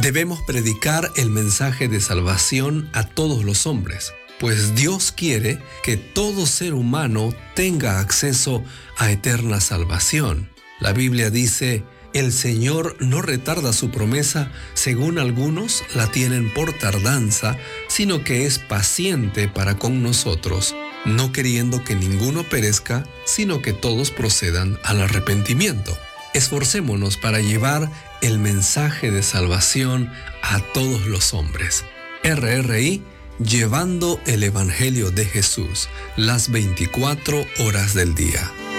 Debemos predicar el mensaje de salvación a todos los hombres, pues Dios quiere que todo ser humano tenga acceso a eterna salvación. La Biblia dice: el Señor no retarda su promesa, según algunos la tienen por tardanza, sino que es paciente para con nosotros, no queriendo que ninguno perezca, sino que todos procedan al arrepentimiento. Esforcémonos para llevar el mensaje de salvación a todos los hombres. RRI, llevando el Evangelio de Jesús las 24 horas del día.